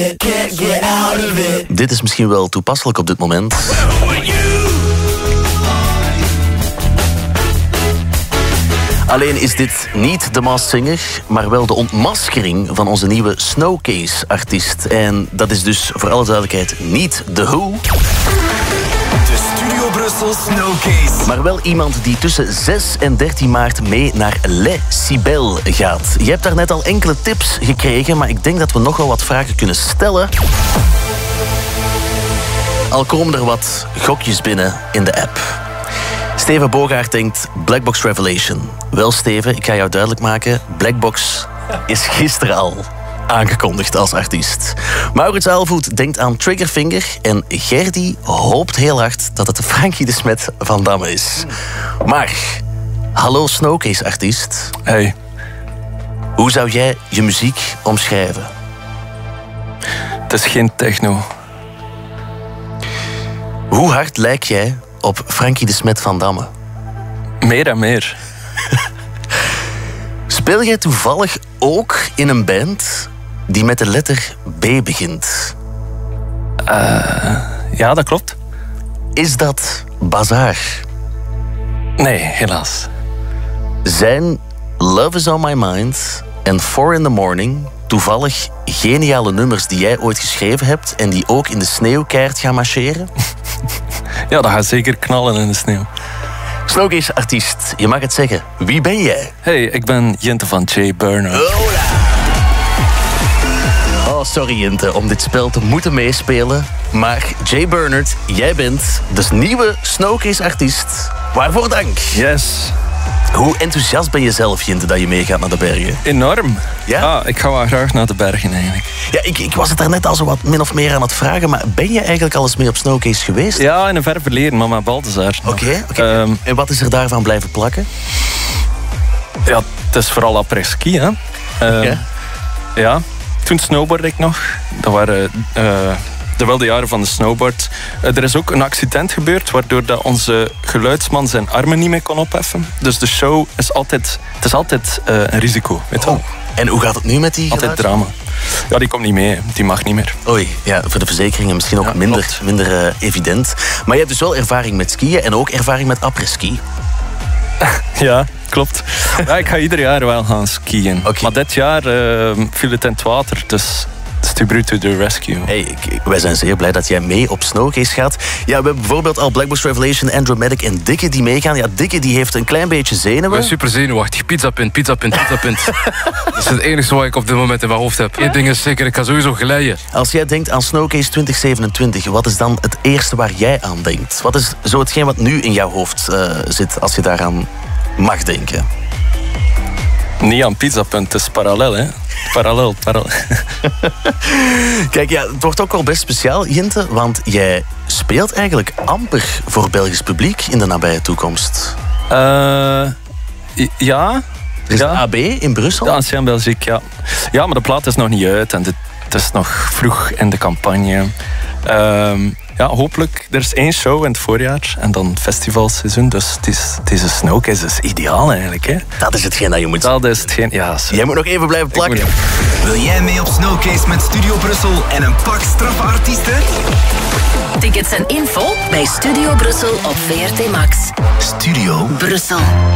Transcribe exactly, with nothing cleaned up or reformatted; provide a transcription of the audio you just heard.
Can't get out of it. Dit is misschien wel toepasselijk op dit moment. Alleen is dit niet de Masked Singer, maar wel de ontmaskering van onze nieuwe Snowcase-artiest. En dat is dus voor alle duidelijkheid niet The Who. De Studio Brussel Snowcase. Maar wel iemand die tussen zes en dertien maart mee naar Les Cibelles gaat. Je hebt daar net al enkele tips gekregen, maar ik denk dat we nog wel wat vragen kunnen stellen. Al komen er wat gokjes binnen in de app. Steven Bogaert denkt Black Box Revelation. Wel Steven, ik ga jou duidelijk maken. Black Box is gisteren al aangekondigd als artiest. Maurits Aalvoet denkt aan Triggerfinger. En Gerdy hoopt heel hard dat het Frankie de Smet van Damme is. Maar, hallo Snowcase-artiest. Hey. Hoe zou jij je muziek omschrijven? Het is geen techno. Hoe hard lijk jij op Frankie de Smet van Damme? Meer en meer. Speel jij toevallig ook in een band die met de letter B begint? Uh, ja, dat klopt. Is dat Bazaar? Nee, helaas. Zijn Love is on my mind en Four in the Morning toevallig geniale nummers die jij ooit geschreven hebt en die ook in de sneeuw keihard gaan marcheren? Ja, dat gaat zeker knallen in de sneeuw. Snowcase-artiest, je mag het zeggen. Wie ben jij? Hey, ik ben Jinte van Jay Burner. Hola. Oh, sorry Jinte, om dit spel te moeten meespelen. Maar Jay Bernard, jij bent dus nieuwe Snowcase-artiest. Waarvoor dank. Yes. Hoe enthousiast ben je zelf, Jinte, dat je meegaat naar de bergen? Enorm. Ja? Ja, ik ga wel graag naar de bergen eigenlijk. Ja, ik, ik was het daarnet al zo wat min of meer aan het vragen, maar ben je eigenlijk al eens mee op Snowcase geweest? Ja, in een ver verleden, maar met Balthazar. Oké, okay, okay. um, en wat is er daarvan blijven plakken? Ja, het is vooral après-ski, hè. Uh, ja. ja, toen snowboardde ik nog. Dat waren uh, de wilde jaren van de snowboard. Uh, er is ook een accident gebeurd, waardoor dat onze geluidsman zijn armen niet meer kon opheffen. Dus de show is altijd, het is altijd uh, een risico, weet je wel. Oh. En hoe gaat het nu met die Altijd geluid? drama. Ja, die komt niet mee. Die mag niet meer. Oei, ja, voor de verzekeringen misschien ook ja, minder, minder uh, evident. Maar je hebt dus wel ervaring met skiën en ook ervaring met après-ski. Ja, klopt. Ja, ik ga ieder jaar wel gaan skiën. Okay. Maar dit jaar uh, viel het in het water, dus Stubru to the rescue. Hey, ik, wij zijn zeer blij dat jij mee op Snowcase gaat. Ja, we hebben bijvoorbeeld al Black Box Revelation, Andromatic en Dikke die meegaan. Ja, Dikke die heeft een klein beetje zenuwen. Ik ben super zenuwachtig. Pizzapunt, pizzapunt, pizzapunt. Dat is het enige wat ik op dit moment in mijn hoofd heb. Eén ding is zeker, ik ga sowieso glijden. Als jij denkt aan Snowcase twintig zevenentwintig, wat is dan het eerste waar jij aan denkt? Wat is zo hetgeen wat nu in jouw hoofd uh, zit als je daaraan mag denken? Niet aan Pizzapunt, het is parallel, hè. Parallel, parallel. Kijk, ja, het wordt ook wel best speciaal, Jinte, want jij speelt eigenlijk amper voor Belgisch publiek in de nabije toekomst. Uh, ja. Er is ja. de A B in Brussel. Ja, Ancien Belgique, ja. Ja, maar de plaat is nog niet uit en het is nog vroeg in de campagne. Um, ja, hopelijk. Er is één show in het voorjaar en dan festivalseizoen. Dus het is, het is een Snowcase, is ideaal eigenlijk. Hè? Dat is hetgeen dat je moet... Dat is hetgeen, ja. Zo. Jij moet nog even blijven plakken. Moet... Wil jij mee op Snowcase met Studio Brussel en een pak straffe artiesten? Tickets en info bij Studio Brussel op V R T Max. Studio Brussel.